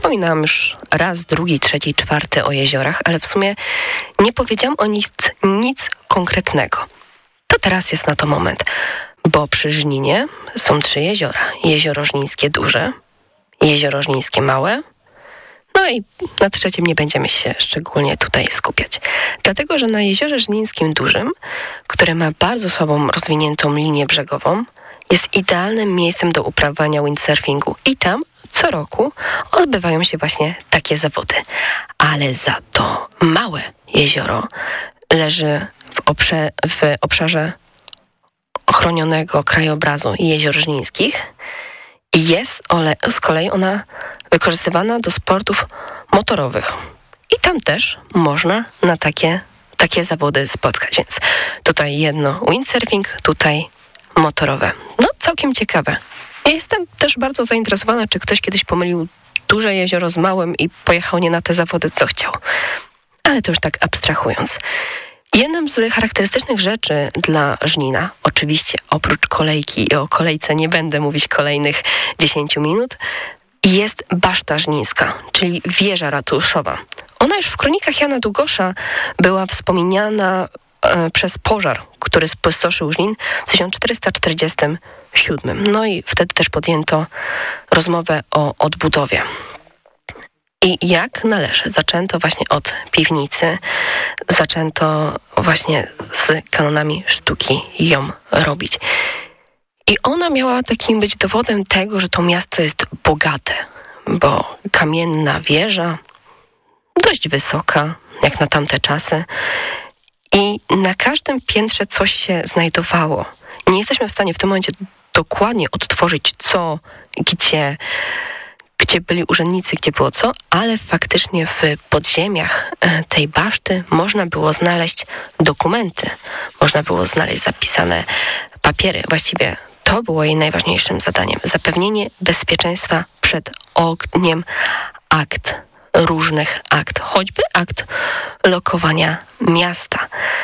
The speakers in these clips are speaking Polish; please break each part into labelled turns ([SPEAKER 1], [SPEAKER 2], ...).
[SPEAKER 1] Wspominałam już raz, drugi, trzeci, czwarty o jeziorach, ale w sumie nie powiedziałam o nic konkretnego. To teraz jest na to moment, bo przy Żninie są 3 jeziora. Jezioro Żnińskie duże, Jezioro Żnińskie małe, no i na trzecim nie będziemy się szczególnie tutaj skupiać. Dlatego, że na Jeziorze Żnińskim dużym, które ma bardzo słabą rozwiniętą linię brzegową, jest idealnym miejscem do uprawiania windsurfingu i tam co roku odbywają się właśnie takie zawody. Ale za to małe jezioro leży w obszarze chronionego krajobrazu Jezior Żnińskich i jest z kolei ona wykorzystywana do sportów motorowych. I tam też można na takie zawody spotkać. Więc tutaj jedno windsurfing, tutaj motorowe. No całkiem ciekawe. Ja jestem też bardzo zainteresowana, czy ktoś kiedyś pomylił duże jezioro z małym i pojechał nie na te zawody, co chciał. Ale to już tak abstrahując. Jedną z charakterystycznych rzeczy dla Żnina, oczywiście oprócz kolejki i o kolejce nie będę mówić kolejnych 10 minut, jest Baszta Żnińska, czyli wieża ratuszowa. Ona już w kronikach Jana Długosza była wspomniana przez pożar, który spustoszył Żnin w 1447. No i wtedy też podjęto rozmowę o odbudowie. I jak należy? Zaczęto właśnie od piwnicy, zaczęto właśnie z kanonami sztuki ją robić. I ona miała takim być dowodem tego, że to miasto jest bogate, bo kamienna wieża, dość wysoka, jak na tamte czasy, i na każdym piętrze coś się znajdowało. Nie jesteśmy w stanie w tym momencie dokładnie odtworzyć co, gdzie byli urzędnicy, gdzie było co, ale faktycznie w podziemiach tej baszty można było znaleźć dokumenty, można było znaleźć zapisane papiery. Właściwie to było jej najważniejszym zadaniem. Zapewnienie bezpieczeństwa przed ogniem różnych akt, choćby akt lokowania miasta.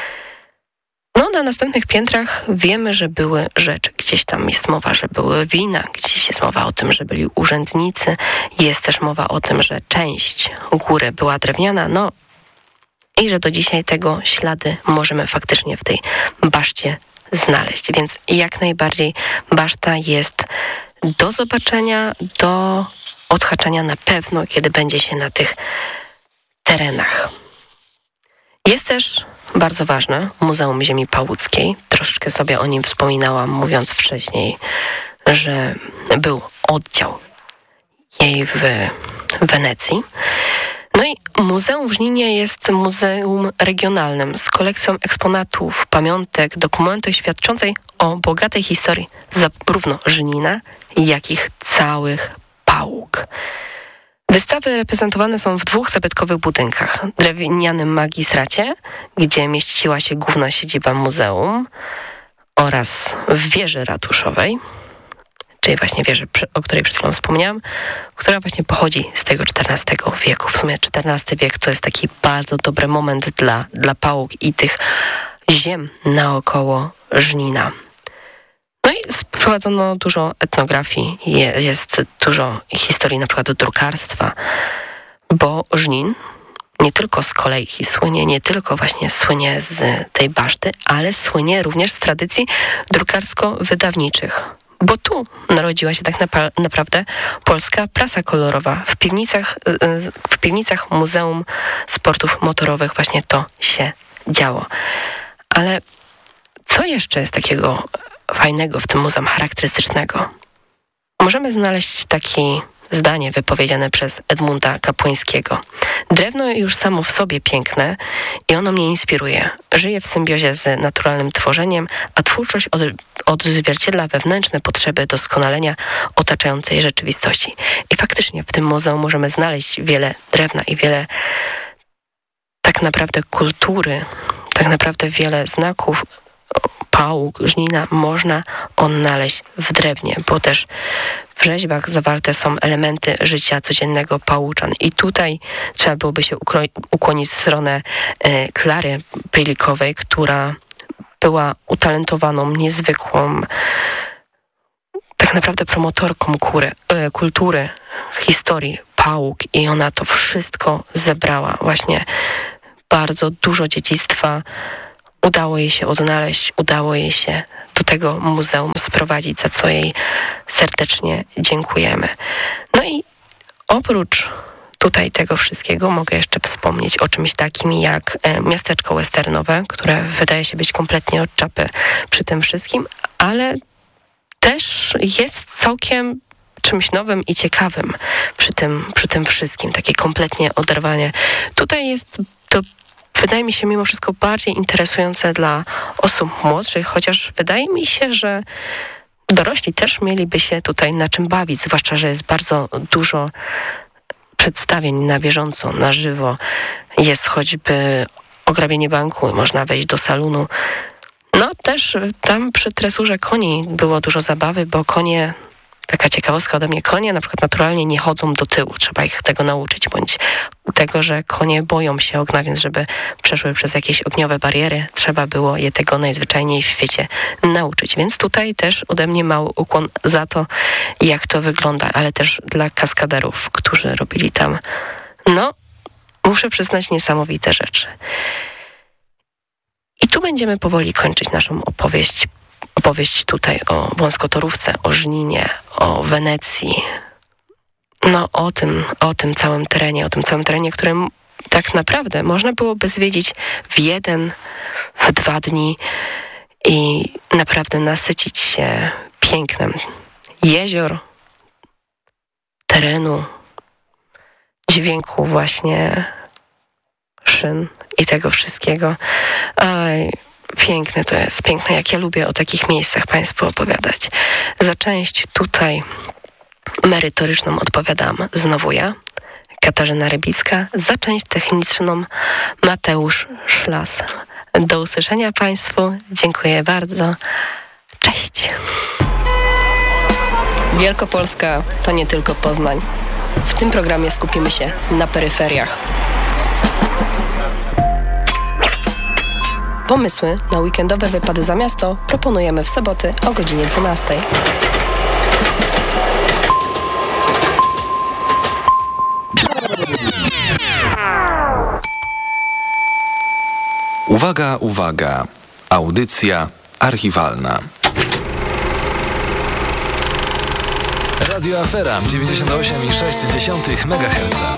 [SPEAKER 1] No, na następnych piętrach wiemy, że były rzeczy. Gdzieś tam jest mowa, że były wina, gdzieś jest mowa o tym, że byli urzędnicy. Jest też mowa o tym, że część góry była drewniana, no i że do dzisiaj tego ślady możemy faktycznie w tej baszcie znaleźć. Więc jak najbardziej baszta jest do zobaczenia, do odhaczania na pewno, kiedy będzie się na tych terenach. Jest też bardzo ważne Muzeum Ziemi Pałuckiej. Troszeczkę sobie o nim wspominałam, mówiąc wcześniej, że był oddział jej w Wenecji. No i Muzeum w Żninie jest muzeum regionalnym z kolekcją eksponatów, pamiątek, dokumentów świadczącej o bogatej historii zarówno Żnina, jak i całych Pałuk. Wystawy reprezentowane są w 2 zabytkowych budynkach. Drewnianym magistracie, gdzie mieściła się główna siedziba muzeum, oraz w wieży ratuszowej, czyli właśnie wieży, o której przed chwilą wspomniałam, która właśnie pochodzi z tego XIV wieku. W sumie XIV wiek to jest taki bardzo dobry moment dla Pałuk i tych ziem naokoło Żnina. No i sprowadzono dużo etnografii, jest dużo historii na przykład drukarstwa, bo Żnin nie tylko z kolejki słynie, nie tylko właśnie słynie z tej baszty, ale słynie również z tradycji drukarsko-wydawniczych. Bo tu narodziła się tak naprawdę polska prasa kolorowa. W piwnicach Muzeum Sportów Motorowych właśnie to się działo. Ale co jeszcze jest takiego fajnego w tym muzeum, charakterystycznego? Możemy znaleźć takie zdanie wypowiedziane przez Edmunda Kapłańskiego. Drewno już samo w sobie piękne i ono mnie inspiruje. Żyje w symbiozie z naturalnym tworzeniem, a twórczość odzwierciedla wewnętrzne potrzeby doskonalenia otaczającej rzeczywistości. I faktycznie w tym muzeum możemy znaleźć wiele drewna i wiele tak naprawdę kultury, tak naprawdę wiele znaków Pałuk, Żnina można odnaleźć w drewnie, bo też w rzeźbach zawarte są elementy życia codziennego Pałuczan. I tutaj trzeba byłoby się ukłonić w stronę Klary Prylikowej, która była utalentowaną, niezwykłą, tak naprawdę promotorką kultury, historii Pałuk i ona to wszystko zebrała. Właśnie bardzo dużo dziedzictwa udało jej się odnaleźć, udało jej się do tego muzeum sprowadzić, za co jej serdecznie dziękujemy. No i oprócz tutaj tego wszystkiego mogę jeszcze wspomnieć o czymś takim jak miasteczko westernowe, które wydaje się być kompletnie od czapy przy tym wszystkim, ale też jest całkiem czymś nowym i ciekawym przy tym wszystkim. Takie kompletnie oderwanie. Tutaj jest to, wydaje mi się, mimo wszystko bardziej interesujące dla osób młodszych, chociaż wydaje mi się, że dorośli też mieliby się tutaj na czym bawić, zwłaszcza, że jest bardzo dużo przedstawień na bieżąco, na żywo. Jest choćby ograbienie banku, można wejść do salonu. No też tam przy tresurze koni było dużo zabawy, bo konie, taka ciekawostka ode mnie, konie na przykład naturalnie nie chodzą do tyłu. Trzeba ich tego nauczyć, bądź tego, że konie boją się ognia, więc żeby przeszły przez jakieś ogniowe bariery, trzeba było je tego najzwyczajniej w świecie nauczyć. Więc tutaj też ode mnie mały ukłon za to, jak to wygląda, ale też dla kaskaderów, którzy robili tam, no, muszę przyznać, niesamowite rzeczy. I tu będziemy powoli kończyć naszą opowieść tutaj o wąskotorówce, o Żninie, o Wenecji. No o tym całym terenie, którym tak naprawdę można byłoby zwiedzić w 2 dni i naprawdę nasycić się pięknem jezior, terenu, dźwięku właśnie szyn i tego wszystkiego. Piękne to jest, piękne, jak ja lubię o takich miejscach Państwu opowiadać. Za część tutaj merytoryczną odpowiadam znowu ja, Katarzyna Rybicka, za część techniczną Mateusz Szlas. Do usłyszenia Państwu, dziękuję bardzo, cześć. Wielkopolska to nie tylko Poznań. W tym programie skupimy się na peryferiach. Pomysły na weekendowe wypady za miasto proponujemy w soboty o godzinie 12.
[SPEAKER 2] Uwaga, uwaga. Audycja archiwalna. Radio Afera 98,6 MHz.